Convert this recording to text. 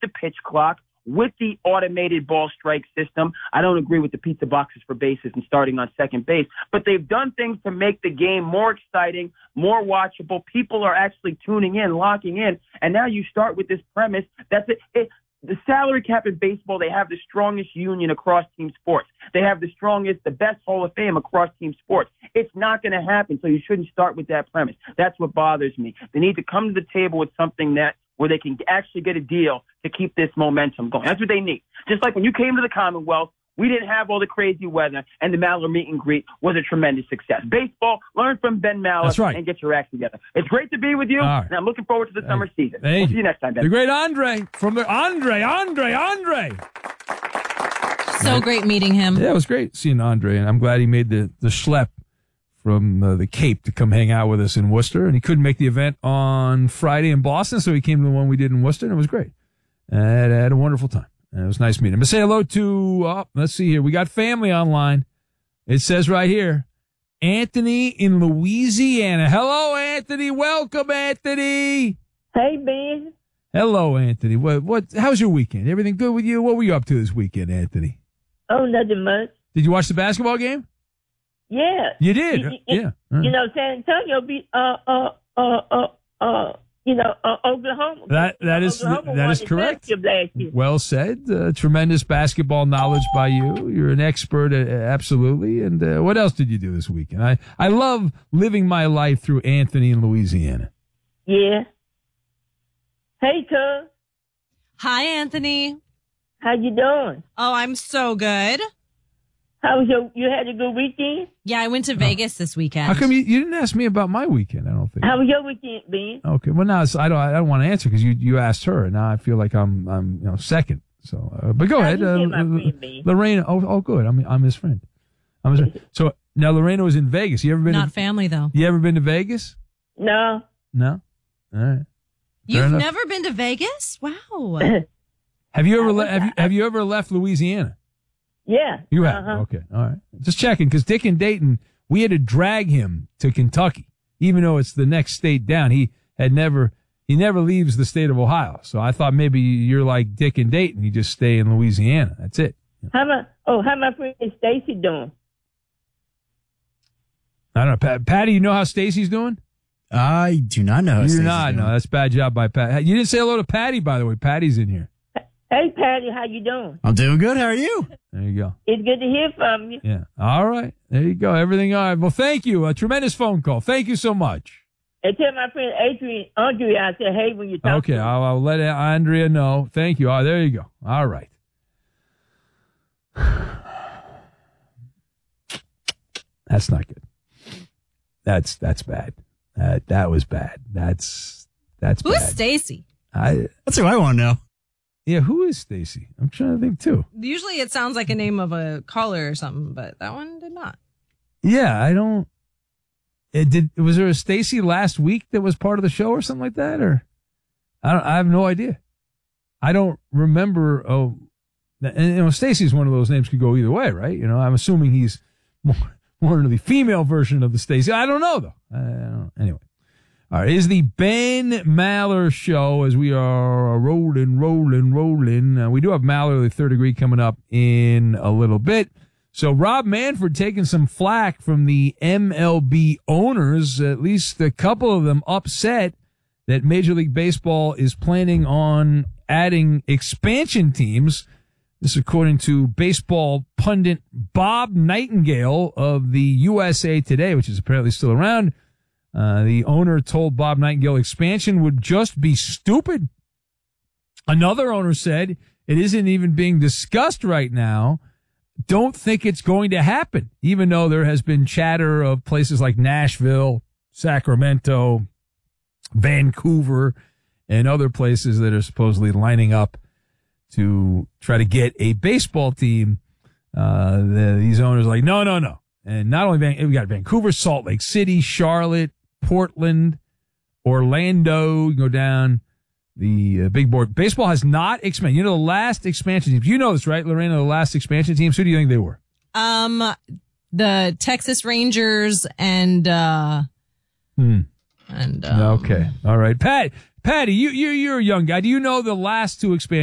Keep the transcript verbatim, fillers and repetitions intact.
the pitch clock, with the automated ball strike system. I don't agree with the pizza boxes for bases and starting on second base, but they've done things to make the game more exciting, more watchable. People are actually tuning in, locking in, and now you start with this premise. That's it. it the salary cap in baseball, they have the strongest union across team sports. They have the strongest, the best Hall of Fame across team sports. It's not going to happen, so you shouldn't start with that premise. That's what bothers me. They need to come to the table with something that where they can actually get a deal to keep this momentum going. That's what they need. Just like when you came to the Commonwealth, we didn't have all the crazy weather, and the Maller meet and greet was a tremendous success. Baseball, learn from Ben Maller. That's right. And get your act together. It's great to be with you, right. and I'm looking forward to the Thank summer you. season. Thank We'll you. see you next time, Ben. The great Andre from the Andre, Andre, Andre. So great meeting him. Yeah, it was great seeing Andre, and I'm glad he made the, the schlep from uh, the Cape to come hang out with us in Worcester. And he couldn't make the event on Friday in Boston, so he came to the one we did in Worcester, and it was great. And I had, I had a wonderful time. And it was nice meeting him. But say hello to, oh, let's see here. We got family online. It says right here, Anthony in Louisiana. Hello, Anthony. Welcome, Anthony. Hey, Ben. Hello, Anthony. What? What? How's your weekend? Everything good with you? What were you up to this weekend, Anthony? Oh, nothing much. Did you watch the basketball game? Yeah. You did? You, you, yeah. Right. You know, San Antonio beat, uh, uh, uh, uh, uh, you know, uh, Oklahoma. That that is Oklahoma that is won the correct. championship last year. Well said. Uh, tremendous basketball knowledge by you. You're an expert, uh, absolutely. And uh, what else did you do this weekend? I I love living my life through Anthony in Louisiana. Yeah. Hey, cuz. Hi, Anthony. How you doing? Oh, I'm so good. How was your? You had a good weekend? Yeah, I went to Vegas this weekend. How come you, you didn't ask me about my weekend? I don't think. How was your weekend, Ben? Okay. Well, now it's, I don't I don't want to answer because you you asked her, and now I feel like I'm I'm you know second. So, uh, but go How ahead, you uh, been, my uh, friend, Ben? Lorena. Oh, oh, good. I'm I'm his friend. I'm his friend. So now Lorena was in Vegas. You ever been? Not to, family, though. You ever been to Vegas? No. No. All right. You've enough. never been to Vegas? Wow. Have you ever le- have you have you ever left Louisiana? Yeah. You have. Uh-huh. Okay. All right. Just checking because Dick and Dayton, we had to drag him to Kentucky, even though it's the next state down. He had never he never leaves the state of Ohio. So I thought maybe you're like Dick and Dayton. You just stay in Louisiana. That's it. How my oh how my friend Stacy doing? I don't know. Pat, Patty, you know how Stacy's doing? I do not know. How You do Stacey's not. doing. No, that's a bad job by Pat. You didn't say hello to Patty, by the way. Patty's in here. Hey, Patty, how you doing? I'm doing good. How are you? There you go. It's good to hear from you. Yeah. All right. There you go. Everything all right. Well, thank you. A tremendous phone call. Thank you so much. And tell my friend Adrian, Andrea, I said, hey, when you talk Okay. to I'll, I'll let Andrea know. Thank you. Oh, there you go. All right. That's not good. That's that's bad. That that was bad. That's that's Who's bad. Stacy? I That's who I want to know. yeah. Who is Stacy? I'm trying to think too. Usually it sounds like a name of a caller or something, but that one did not. Yeah, I don't. It did. Was there a Stacy last week that was part of the show or something like that? Or I don't. I have no idea. I don't remember. Oh, and you know, Stacy's one of those names could go either way, right? You know, I'm assuming he's more more into the female version of the Stacy. I don't know though. I don't know. Anyway. All right, is the Ben Maller Show as we are rolling, rolling, rolling. Uh, we do have Maller, the third degree, coming up in a little bit. So Rob Manfred taking some flack from the M L B owners, at least a couple of them upset that Major League Baseball is planning on adding expansion teams. This according to baseball pundit Bob Nightingale of the U S A Today, which is apparently still around. Uh, the owner told Bob Nightingale expansion would just be stupid. Another owner said it isn't even being discussed right now. Don't think it's going to happen, even though there has been chatter of places like Nashville, Sacramento, Vancouver, and other places that are supposedly lining up to try to get a baseball team. Uh, the, these owners are like, no, no, no. And not only Van, we got Vancouver, Salt Lake City, Charlotte, Portland, Orlando, you go down the uh, big board. Baseball has not expanded. You know, the last expansion teams, you know this, right, Lorena? The last expansion teams, who do you think they were? Um, the Texas Rangers and, uh, Hmm. and, um, Okay. All right. Pat, Patty, you, you, you're a young guy. Do you know the last two expansion